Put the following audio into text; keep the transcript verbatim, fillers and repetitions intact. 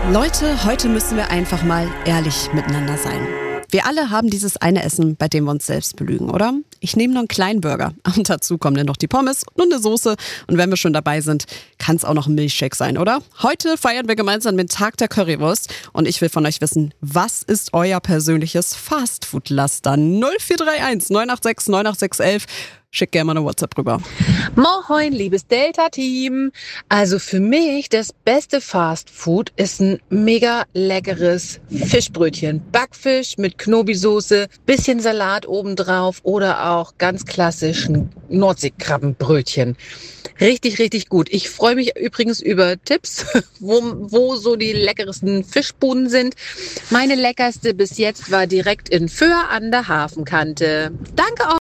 Leute, heute müssen wir einfach mal ehrlich miteinander sein. Wir alle haben dieses eine Essen, bei dem wir uns selbst belügen, oder? Ich nehme nur einen kleinen Burger. Und dazu kommen dann noch die Pommes und eine Soße. Und wenn wir schon dabei sind, kann es auch noch ein Milchshake sein, oder? Heute feiern wir gemeinsam den Tag der Currywurst. Und ich will von euch wissen, was ist euer persönliches Fastfood-Laster? null vier drei eins neun acht sechs neun acht sechs eins. Schick gerne mal eine WhatsApp rüber. Moin, liebes Delta-Team. Also für mich das beste Fastfood ist ein mega leckeres Fischbrötchen. Backfisch mit Knobi-Soße, bisschen Salat obendrauf oder auch ganz klassischen Nordseekrabbenbrötchen. Richtig, richtig gut. Ich freue mich übrigens über Tipps, wo, wo so die leckersten Fischbuden sind. Meine leckerste bis jetzt war direkt in Föhr an der Hafenkante. Danke auch.